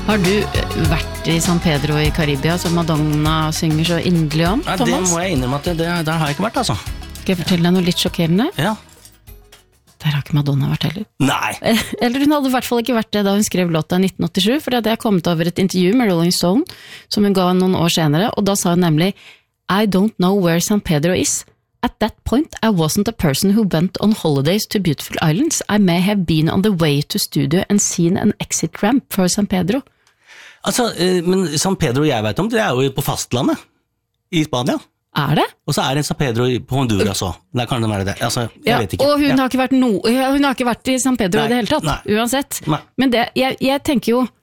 Har du vært i San Pedro i Karibia, som Madonna synger så inderlig om, Nei, Thomas? det må jeg innrømme at der har jeg ikke vært, altså. Skal jeg fortelle deg noe litt sjokkerende? Ja. Der har ikke Madonna vært heller. Nei. Eller hun hadde i hvert fall ikke vært det da hun skrev låta i 1987, for det hadde jeg kommet over et intervju med Rolling Stone, som hun ga noen år senere, og da sa hun nemlig I don't know where San Pedro is. At that point, I wasn't a person who went on holidays to beautiful islands. I may have been on the way to studio and seen an exit ramp for San Pedro. Altså, men San Pedro jeg vet om, det er jo på fastlandet i Spania. Er det? Og så er det en San Pedro på Honduras også. Der kan det være det. Altså, jeg vet ikke. Og hun har ikke vært i San Pedro i det hele tatt, uansett. Nei. Men det, jeg tenker jo,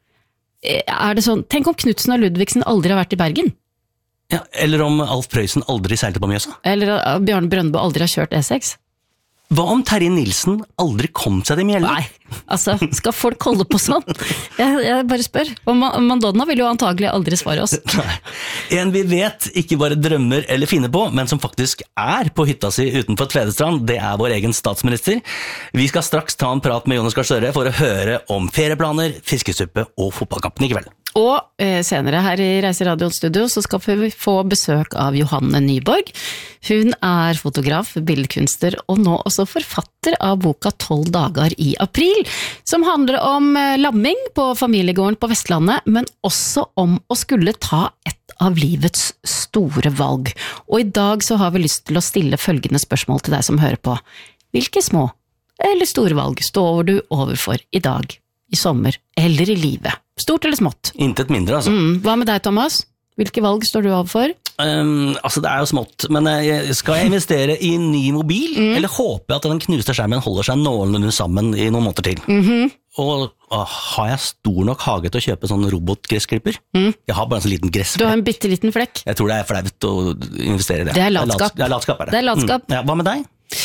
er det sånn, tenk om Knudsen og Ludvigsen aldri har vært i Bergen? Ja, eller om Alf Prøysen aldri seilte på Mjøsa. Eller Bjarne Brøndbo aldri har kjørt E6? Hva om Terje Nilsen aldri kom seg til Mjelle? Nei, altså, skal folk holde på sånn? Jeg bare spør. Og Madonna vil jo antagelig aldri svare oss. Nei. En vi vet ikke bare drømmer eller finner på, men som faktisk er på hytta si utenfor Tvedestrand, det er vår egen statsminister. Vi skal straks ta en prat med Jonas Gahr Støre for å høre om ferieplaner, fiskesuppe og fotballkampen i kveld. Og senere her i Reiseradioens studio så skal vi få besøk av Johanne Nyborg. Hun er fotograf, billedkunstner og nå også forfatter av boka 12 dager i april, som handler om lamming på familiegården på Vestlandet, men også om å skulle ta et av livets store valg. Og i dag så har vi lyst til å stille følgende spørsmål til deg som hører på. Hvilke små eller store valg står du overfor i dag, i sommer eller i livet? Stort eller smått? Intet mindre, altså. Hva med deg, Thomas? Hvilke valg står du overfor? Altså, det er jo smått, men skal jeg investere i en ny mobil, eller håper jeg at den knuste skjermen holder seg noenlunde sammen i noen måneder til? Og har jeg stor nok hage til å kjøpe sånn robotgressklipper? Jeg har bare en sånn liten gressflekk. Du har en bitteliten flekk. Jeg tror det er flaut å investere i det. Det er latskap. Det er latskap, er det. Det er latskap. Ja, hva med deg?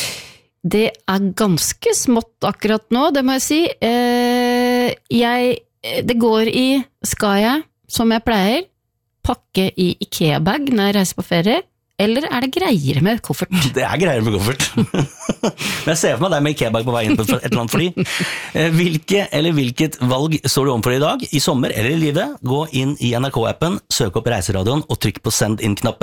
Det er ganske smått akkurat nå, det må jeg si. Det går i, skal jeg, som jeg pleier, pakke i IKEA-bag når jeg reiser på ferie, eller er det greiere med koffert? Det er greiere med koffert. Men jeg ser for meg deg med IKEA-bag på vei inn på et eller annet fly. Hvilket valg står du om for i dag, i sommer eller i livet? Gå inn i NRK-appen, søk opp Reiseradioen og trykk på send inn-knappen.